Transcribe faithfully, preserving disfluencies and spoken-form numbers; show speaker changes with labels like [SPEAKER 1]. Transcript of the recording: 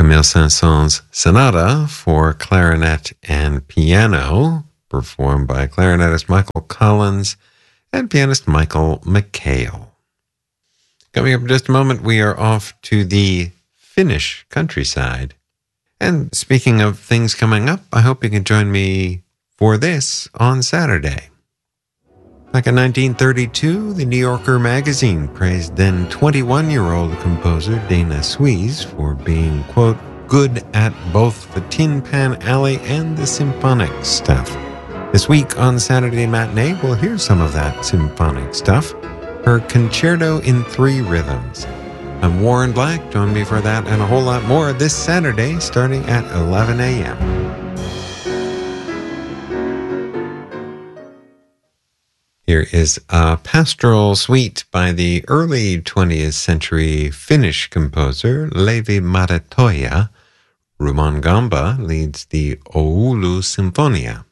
[SPEAKER 1] Camille Saint-Saëns' Sonata for clarinet and piano, performed by clarinetist Michael Collins and pianist Michael McHale. Coming up in just a moment, we are off to the Finnish countryside. And speaking of things coming up, I hope you can join me for this on Saturday. Back in nineteen thirty-two, the New Yorker magazine praised then twenty-one-year-old composer Dana Suisse for being, quote, good at both the Tin Pan Alley and the symphonic stuff. This week on Saturday Matinee, we'll hear some of that symphonic stuff. Her Concerto in Three Rhythms. I'm Warren Black. Join me for that and a whole lot more this Saturday starting at eleven a.m. Here is a pastoral suite by the early twentieth century Finnish composer Levi Madetoja. Ruman Gamba leads the Oulu Symphonia.